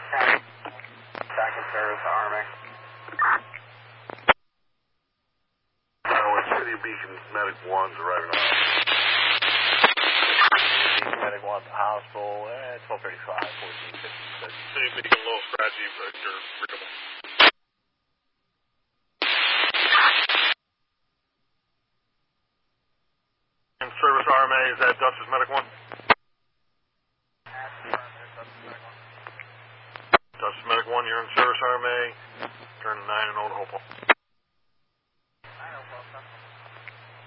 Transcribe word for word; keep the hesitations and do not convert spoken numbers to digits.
Back in service, Army. Iowa City Beacons Medic one's arriving on. Medic one at the hospital, eh, twelve thirty-five, fourteen fifty-six. City Beacon, a little scratchy, but you're readable. In service, R M A, is that Dutchess Medic one? Dutchess Medic one, you're in service, R M A. Turn nine and Old Hopewell.